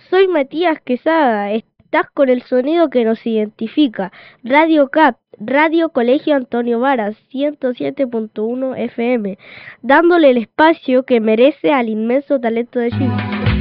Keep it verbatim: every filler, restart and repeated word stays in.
soy Matías Quesada. Estás con el sonido que nos identifica. Radio C A P, Radio Colegio Antonio Varas, ciento siete punto uno F M, dándole el espacio que merece al inmenso talento de Chile.